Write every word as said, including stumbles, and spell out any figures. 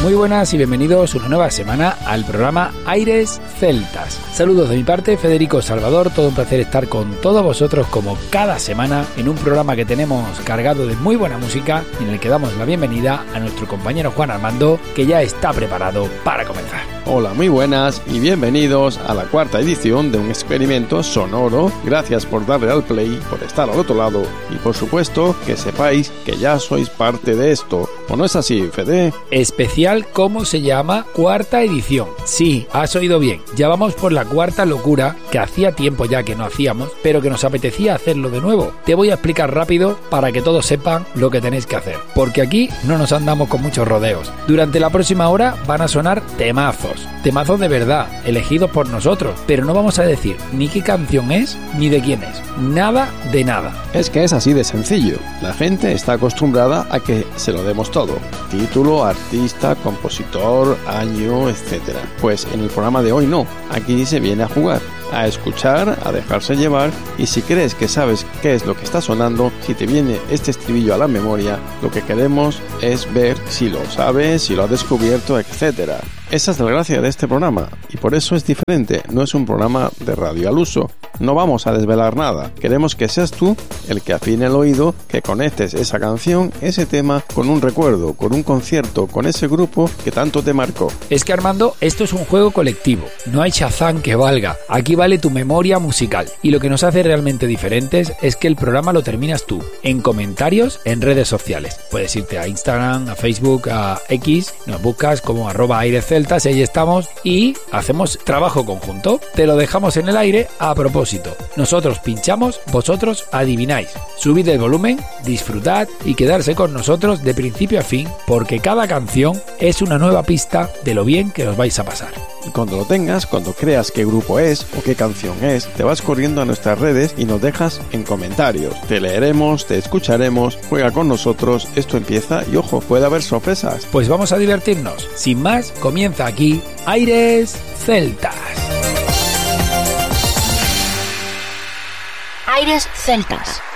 Muy buenas y bienvenidos una nueva semana al programa Aires Celtas. Saludos de mi parte, Federico Salvador, todo un placer estar con todos vosotros como cada semana en un programa que tenemos cargado de muy buena música y en el que damos la bienvenida a nuestro compañero Juan Armando, que ya está preparado para comenzar. Hola, muy buenas y bienvenidos a la cuarta edición de un experimento sonoro. Gracias por darle al play, por estar al otro lado y por supuesto que sepáis que ya sois parte de esto. ¿O no es así, Fede? Especial, ¿cómo se llama? Cuarta edición. Sí, has oído bien. Ya vamos por la cuarta locura, que hacía tiempo ya que no hacíamos, pero que nos apetecía hacerlo de nuevo. Te voy a explicar rápido para que todos sepan lo que tenéis que hacer, porque aquí no nos andamos con muchos rodeos. Durante la próxima hora van a sonar temazos. Temazos de verdad, elegidos por nosotros, pero no vamos a decir ni qué canción es, ni de quién es. Nada de nada. Es que es así de sencillo. La gente está acostumbrada a que se lo demos todo. Título, artista, compositor, año, etcétera. Pues en el programa de hoy no. Aquí se viene a jugar, a escuchar, a dejarse llevar, y si crees que sabes qué es lo que está sonando, si te viene este estribillo a la memoria, lo que queremos es ver si lo sabes, si lo has descubierto, etcétera. Esa es la gracia de este programa, y por eso es diferente, no es un programa de radio al uso. No vamos a desvelar nada, queremos que seas tú el que afine el oído, que conectes esa canción, ese tema, con un recuerdo, con un concierto, con ese grupo que tanto te marcó. Es que, Armando, esto es un juego colectivo, no hay Shazam que valga, aquí vale tu memoria musical, y lo que nos hace realmente diferentes es que el programa lo terminas tú, en comentarios en redes sociales. Puedes irte a Instagram, a Facebook, a X, nos buscas como arroba Aires Celtas, ahí estamos, y hacemos trabajo conjunto, te lo dejamos en el aire a propósito. Nosotros pinchamos, vosotros adivináis. Subid el volumen, disfrutad y quedarse con nosotros de principio a fin, porque cada canción es una nueva pista de lo bien que os vais a pasar. Y cuando lo tengas, cuando creas qué grupo es o qué canción es, te vas corriendo a nuestras redes y nos dejas en comentarios. Te leeremos, te escucharemos, juega con nosotros, esto empieza y ojo, puede haber sorpresas. Pues vamos a divertirnos. Sin más, comienza aquí Aires Celtas. Aires Celtas.